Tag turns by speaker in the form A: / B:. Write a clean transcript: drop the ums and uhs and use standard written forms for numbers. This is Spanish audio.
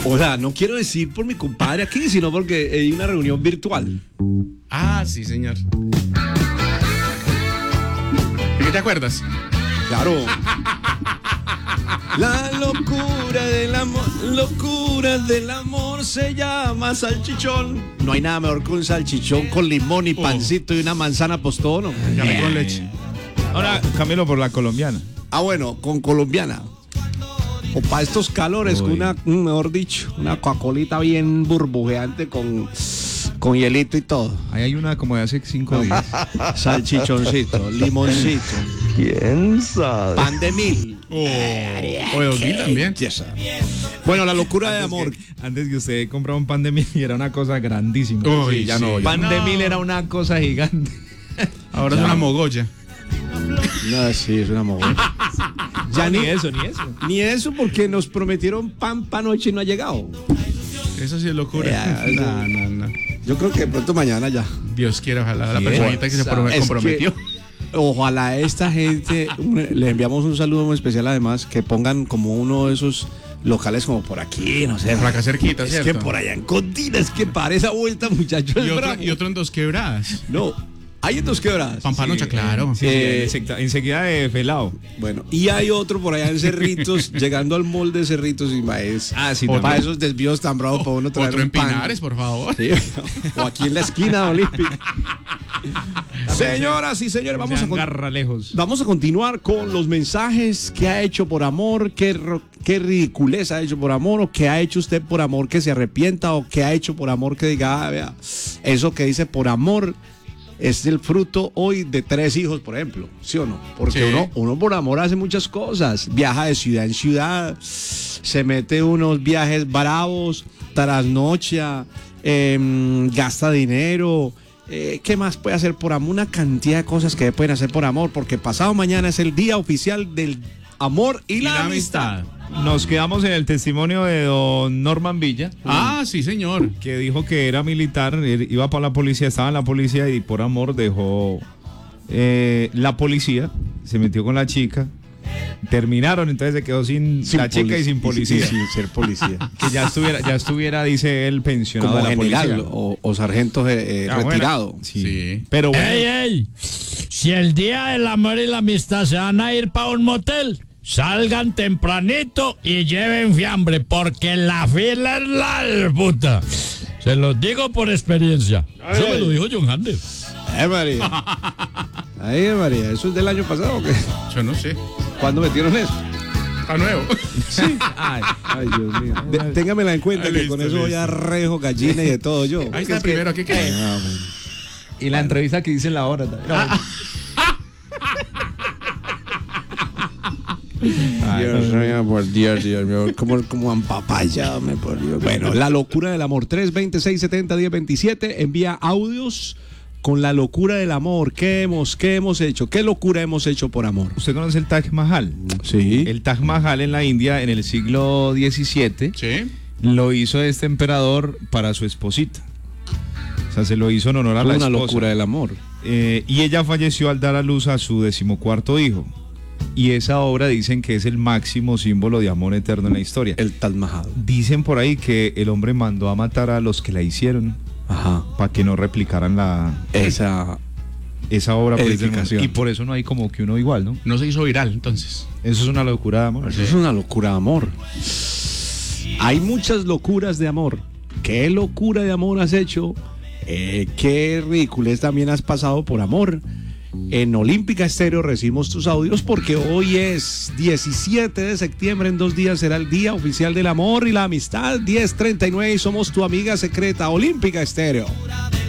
A: O sea, no quiero decir por mi compadre aquí, sino porque hay una reunión virtual.
B: Ah, sí, señor. ¿Y qué te acuerdas?
A: Claro. La locura del amor se llama salchichón. No hay nada mejor que un salchichón con limón y pancito y una manzana postón.
B: Café con leche.
C: Ahora, Camilo, por la colombiana.
A: Ah, bueno, con colombiana. O para estos calores, con una, mejor dicho, una Coca-Colita bien burbujeante con hielito y todo.
C: Ahí hay una como de hace 5 días.
A: Salchichoncito, limoncito.
D: ¿Quién sabe?
A: Pan de mil.
B: O de 2000 también.
A: Bueno, la locura de amor.
C: Antes que usted compraba un pan de mil y era una cosa grandísima.
B: Uy,
A: Sí, ya no, ya
C: Pan de mil era una cosa gigante.
B: Ahora es una mogolla.
A: No, sí, es una mogol. Ya
C: Ni eso.
A: Ni eso porque nos prometieron pan para noche y no ha llegado.
B: Eso sí es locura.
A: Ya,
B: No.
A: Yo creo que de pronto mañana ya.
B: Dios quiera, ojalá la
C: Sí,
B: personita que se
A: Es
B: comprometió.
A: que, ojalá a esta gente, le enviamos un saludo muy especial además, que pongan como uno de esos locales como por aquí, no sé.
B: Por acá cerquita,
A: Es
B: ¿cierto?
A: que por allá en Condina, es que para esa vuelta, muchachos.
B: Y otro en Dos Quebradas.
A: No, hay en Dos Quebradas.
B: Pampanocha, claro.
C: Sí, enseguida de Felao.
A: Bueno, y hay otro por allá en Cerritos, llegando al mall de Cerritos y Maes.
C: Ah, sí,
A: Para esos desvíos tan bravos para uno traer
B: Otro en
A: un pan.
B: Pinares, por favor.
A: Sí, o aquí en la esquina de Olímpico. Señoras y señores, vamos a continuar con los mensajes que ha hecho por amor, qué ridiculez ha hecho por amor, o qué ha hecho usted por amor que se arrepienta, o qué ha hecho por amor que diga, vea, eso que dice por amor es el fruto hoy de 3 hijos, por ejemplo, ¿sí o no? Porque
B: Sí.
A: uno por amor hace muchas cosas, viaja de ciudad en ciudad, se mete unos viajes bravos, trasnocha, gasta dinero. ¿Qué más puede hacer por amor? Una cantidad de cosas que pueden hacer por amor, porque pasado mañana es el día oficial del amor y la amistad.
C: Nos quedamos en el testimonio de don Norman Villa.
B: Ah, sí, señor.
C: Que dijo que era militar, iba para la policía, estaba en la policía y por amor dejó la policía, se metió con la chica, terminaron, entonces se quedó sin la chica y sin policía.
A: Sin ser policía.
C: Que ya estuviera, dice él, pensionado
A: Como
C: de la
A: general
C: policía.
A: o sargento retirado.
C: Bueno,
B: Sí.
C: Pero bueno,
E: ¡Ey! Si el día del amor y la amistad se van a ir para un motel, salgan tempranito y lleven fiambre, porque la fila es la puta. Se los digo por experiencia. Eso me lo dijo John Hander.
A: María. María, ¿eso es del año pasado o qué?
B: Yo no sé.
A: ¿Cuándo metieron eso?
B: Está nuevo.
A: Ay, Dios mío. Téngamela en cuenta que
B: Listo,
A: con eso voy a
B: listo.
A: rejo, gallina y de todo yo.
B: Ahí está primero, aquí qué.
C: y la entrevista que dice la hora también.
A: Dios mío, por Dios mío, como ampapayame, por Dios. Bueno, la locura del amor, 326-70-1027, envía audios con la locura del amor. ¿Qué hemos hecho? ¿Qué locura hemos hecho por amor?
C: ¿Usted conoce el Taj Mahal?
A: Sí.
C: El Taj Mahal en la India, en el siglo XVII,
B: Sí.
C: lo hizo este emperador para su esposita. O sea, se lo hizo en honor a la
A: Una
C: esposa.
A: locura del amor.
C: Y ella falleció al dar a luz a su 14º hijo. Y esa obra dicen que es el máximo símbolo de amor eterno en la historia.
A: El Taj Mahal.
C: Dicen por ahí que el hombre mandó a matar a los que la hicieron
A: Ajá.
C: para que no replicaran
A: Esa
C: obra.
A: edificación.
C: Y por eso no hay como que uno igual, ¿no?
B: No se hizo viral, entonces.
C: Eso es una locura de amor.
A: Eso es una locura de amor. Hay muchas locuras de amor. ¿Qué locura de amor has hecho? ¿Qué ridiculez también has pasado por amor? En Olímpica Estéreo recibimos tus audios porque hoy es 17 de septiembre, en 2 días será el día oficial del amor y la amistad, 10:39 y somos tu amiga secreta, Olímpica Estéreo.